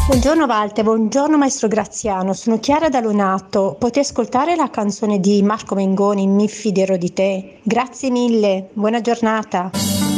Buongiorno Walter, buongiorno maestro Graziano, sono Chiara da Lonato. Potete ascoltare la canzone di Marco Mengoni, Mi fiderò di te? Grazie mille, buona giornata.